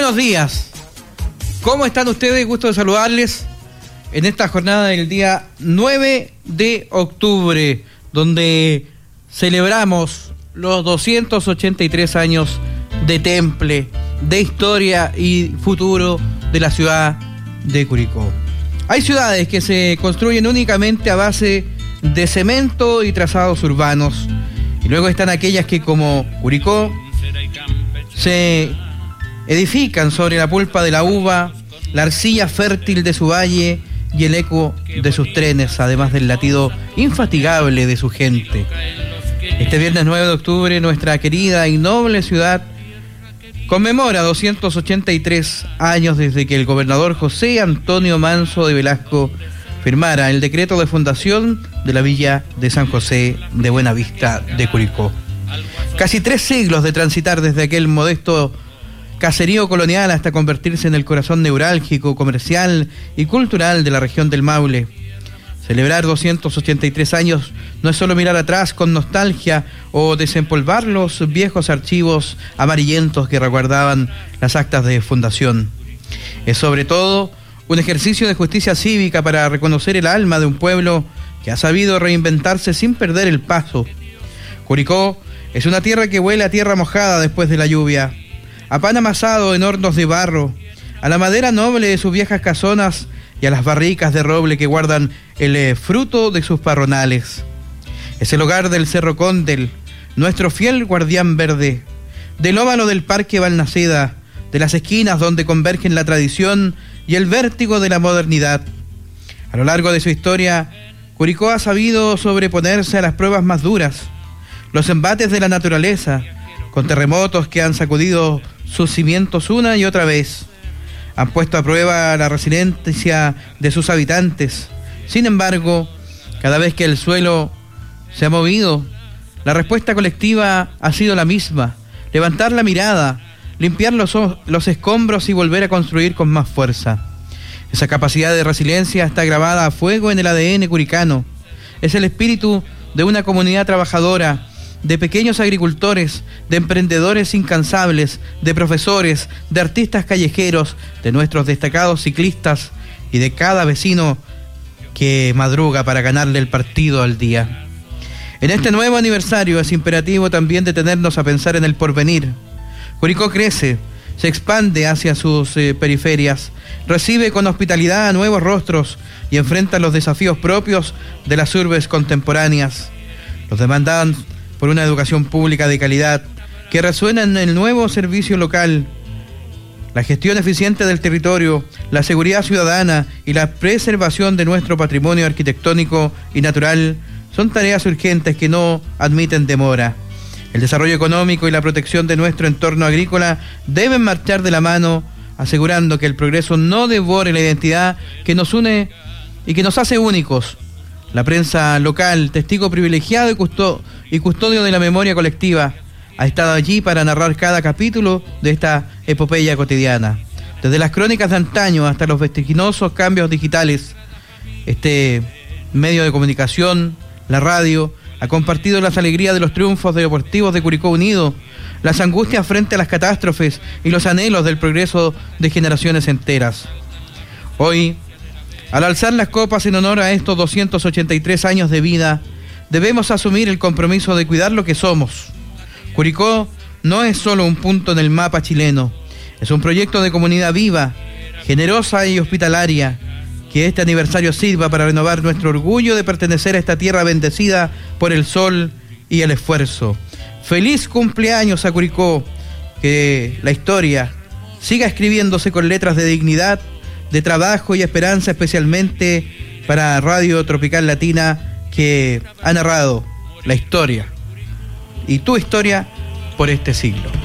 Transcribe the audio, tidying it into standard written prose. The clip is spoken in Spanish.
buenos días. ¿Cómo están ustedes? Gusto de saludarles en esta jornada del día 9 de octubre, donde celebramos los 283 años de temple, de historia y futuro de la ciudad de Curicó. Hay ciudades que se construyen únicamente a base de cemento y trazados urbanos, y luego están aquellas que, como Curicó, se edifican sobre la pulpa de la uva, la arcilla fértil de su valle y el eco de sus trenes, además del latido infatigable de su gente. Este viernes 9 de octubre, nuestra querida y noble ciudad conmemora 283 años desde que el gobernador José Antonio Manso de Velasco firmara el decreto de fundación de la villa de San José de Buenavista de Curicó. Casi 3 siglos de transitar desde aquel modesto caserío colonial hasta convertirse en el corazón neurálgico, comercial y cultural de la región del Maule. Celebrar 283 años no es solo mirar atrás con nostalgia o desempolvar los viejos archivos amarillentos que reguardaban las actas de fundación. Es sobre todo un ejercicio de justicia cívica para reconocer el alma de un pueblo que ha sabido reinventarse sin perder el paso. Curicó es una tierra que huele a tierra mojada después de la lluvia, a pan amasado en hornos de barro, a la madera noble de sus viejas casonas y a las barricas de roble que guardan el fruto de sus parronales. Es el hogar del Cerro Condel, nuestro fiel guardián verde, del óvalo del Parque Balnaceda, de las esquinas donde convergen la tradición y el vértigo de la modernidad. A lo largo de su historia, Curicó ha sabido sobreponerse a las pruebas más duras, los embates de la naturaleza, con terremotos que han sacudido sus cimientos una y otra vez. Han puesto a prueba la resiliencia de sus habitantes. Sin embargo, cada vez que el suelo se ha movido, la respuesta colectiva ha sido la misma: levantar la mirada, limpiar los escombros y volver a construir con más fuerza. Esa capacidad de resiliencia está grabada a fuego en el ADN curicano. Es el espíritu de una comunidad trabajadora, de pequeños agricultores, de emprendedores incansables, de profesores, de artistas callejeros, de nuestros destacados ciclistas y de cada vecino que madruga para ganarle el partido al día. En este nuevo aniversario es imperativo también detenernos a pensar en el porvenir. Curicó crece, se expande hacia sus periferias, recibe con hospitalidad a nuevos rostros y enfrenta los desafíos propios de las urbes contemporáneas. Los demandan por una educación pública de calidad que resuena en el nuevo servicio local, la gestión eficiente del territorio, la seguridad ciudadana y la preservación de nuestro patrimonio arquitectónico y natural son tareas urgentes que no admiten demora. El desarrollo económico y la protección de nuestro entorno agrícola deben marchar de la mano, asegurando que el progreso no devore la identidad que nos une y que nos hace únicos. La prensa local, testigo privilegiado y custodio de la memoria colectiva, ha estado allí para narrar cada capítulo de esta epopeya cotidiana. Desde las crónicas de antaño hasta los vertiginosos cambios digitales, este medio de comunicación, la radio, ha compartido las alegrías de los triunfos deportivos de Curicó Unido, las angustias frente a las catástrofes y los anhelos del progreso de generaciones enteras. Hoy, al alzar las copas en honor a estos 283 años de vida, debemos asumir el compromiso de cuidar lo que somos. Curicó no es solo un punto en el mapa chileno, es un proyecto de comunidad viva, generosa y hospitalaria. Que este aniversario sirva para renovar nuestro orgullo de pertenecer a esta tierra bendecida por el sol y el esfuerzo. ¡Feliz cumpleaños a Curicó! Que la historia siga escribiéndose con letras de dignidad, de trabajo y esperanza, especialmente para Radio Tropical Latina, que ha narrado la historia y tu historia por este siglo.